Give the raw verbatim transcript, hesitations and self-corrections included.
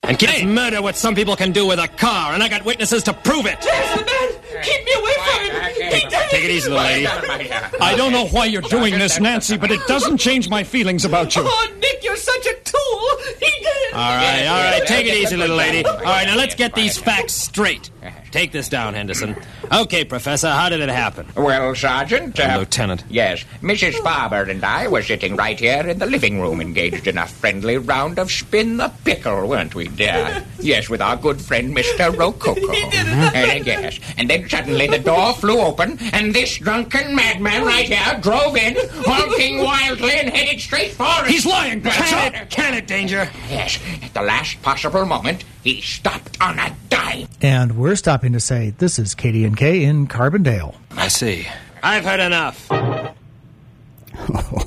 And kids murder what some people can do with a car, and I got witnesses to prove it. There's the man! Keep me away from him! He did it! Take it easy, little lady. I don't know why you're doing this, Nancy, but it doesn't change my feelings about you. Oh, Nick, you're such a tool! He did it! All right, all right, take it easy, little lady. All right, now let's get these facts straight. Take this down, Henderson. Okay, Professor, how did it happen? Well, Sergeant... Uh, Lieutenant. Yes, Missus Farber and I were sitting right here in the living room, engaged in a friendly round of spin the pickle, weren't we, dear? Yes, with our good friend, Mister Rococo. He did it! Uh, yes, and then suddenly the door flew open, and this drunken madman right here drove in, honking wildly and headed straight for us. He's lying, Can it, can it, Danger? Yes, at the last possible moment, he stopped on a dime. And we're stopping to say this is K D N K in Carbondale. I see. I've heard enough.